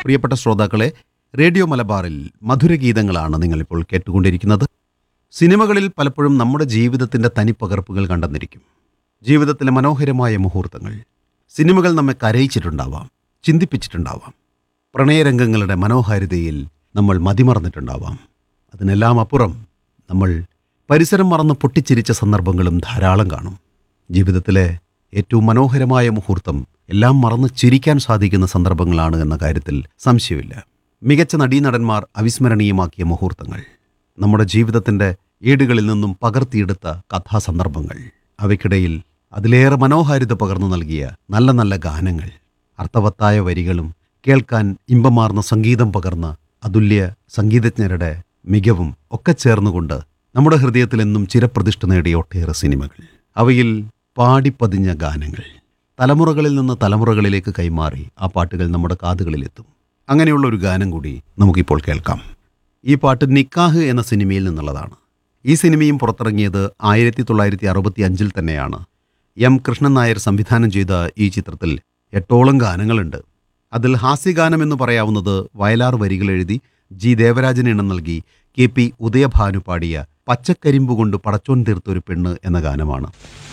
പ്രിയപ്പെട്ട ശ്രോതാക്കളെ, റേഡിയോ മലബാറിൽ മധുരഗീതങ്ങളാണ് നിങ്ങളിപ്പോൾ കേട്ടുകൊണ്ടിരിക്കുന്നത്. സിനിമകളിൽ പലപ്പോഴും നമ്മുടെ ജീവിതത്തിൻ്റെ തനിപ്പകർപ്പുകൾ കണ്ടെന്നിരിക്കും. ജീവിതത്തിലെ മനോഹരമായ മുഹൂർത്തങ്ങൾ. സിനിമകൾ നമ്മെ കരയിച്ചിട്ടുണ്ടാവാം, ചിന്തിപ്പിച്ചിട്ടുണ്ടാവാം. പ്രണയരംഗങ്ങളുടെ മനോഹാരിതയിൽ നമ്മൾ മതിമറന്നിട്ടുണ്ടാവാം. അതിനെല്ലാം അപ്പുറം നമ്മൾ പരിസരം മറന്ന് പൊട്ടിച്ചിരിച്ച സന്ദർഭങ്ങളും ധാരാളം കാണും. ജീവിതത്തിലെ ഏറ്റവും മനോഹരമായ മുഹൂർത്തം എല്ലാം മറന്ന് ചിരിക്കാൻ സാധിക്കുന്ന സന്ദർഭങ്ങളാണ് എന്ന കാര്യത്തിൽ സംശയമില്ല. മികച്ച നടീനടന്മാർ അവിസ്മരണീയമാക്കിയ മുഹൂർത്തങ്ങൾ, നമ്മുടെ ജീവിതത്തിൻ്റെ ഏടുകളിൽ നിന്നും പകർത്തിയെടുത്ത കഥാസന്ദർഭങ്ങൾ, അവയ്ക്കിടയിൽ അതിലേറെ മനോഹാരിത പകർന്നു നൽകിയ നല്ല നല്ല ഗാനങ്ങൾ, അർത്ഥവത്തായ വരികളും കേൾക്കാൻ ഇമ്പമാർന്ന സംഗീതം പകർന്ന അതുല്യ സംഗീതജ്ഞരുടെ മികവും ഒക്കെ ചേർന്നുകൊണ്ട് നമ്മുടെ ഹൃദയത്തിലെന്നും ചിരപ്രതിഷ്ഠ നേടിയ ഒട്ടേറെ സിനിമകൾ, അവയിൽ പാടിപ്പതിഞ്ഞ ഗാനങ്ങൾ, തലമുറകളിൽ നിന്ന് തലമുറകളിലേക്ക് കൈമാറി ആ പാട്ടുകൾ നമ്മുടെ കാതുകളിലെത്തും. അങ്ങനെയുള്ള ഒരു ഗാനം കൂടി നമുക്കിപ്പോൾ കേൾക്കാം. ഈ പാട്ട് നിക്കാഹ് എന്ന സിനിമയിൽ നിന്നുള്ളതാണ്. ഈ സിനിമയും പുറത്തിറങ്ങിയത് 1965 തന്നെയാണ്. എം കൃഷ്ണൻ നായർ സംവിധാനം ചെയ്ത ഈ ചിത്രത്തിൽ 8ഓളം ഗാനങ്ങളുണ്ട്. അതിൽ ഹാസ്യഗാനം എന്ന് പറയാവുന്നത് വയലാർ വരികൾ എഴുതി ജി ദേവരാജന് ഇണം നൽകി KP ഉദയഭാനു പാടിയ പച്ചക്കരിമ്പുകൊണ്ട് പടച്ചോൻ തീർത്തൊരു പെണ്ണ് എന്ന ഗാനമാണ്.